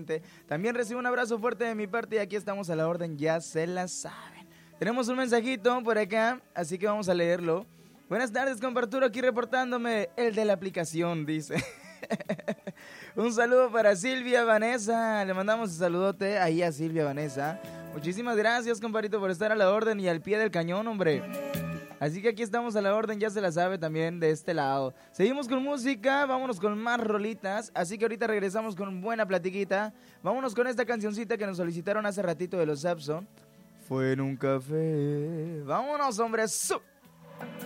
También recibo un abrazo fuerte de mi parte y aquí estamos a la orden, ya se la saben. Tenemos un mensajito por acá, así que vamos a leerlo. Buenas tardes, compa Arturo, aquí reportándome, el de la aplicación, dice. Un saludo para Silvia Vanessa, le mandamos un saludote ahí a Silvia Vanessa. Muchísimas gracias, compadrito, por estar a la orden y al pie del cañón, hombre. Así que aquí estamos a la orden, ya se la sabe también de este lado. Seguimos con música, vámonos con más rolitas. Así que ahorita regresamos con buena platiquita. Vámonos con esta cancioncita que nos solicitaron hace ratito de los Sapson. Fue en un café. Vámonos, hombre.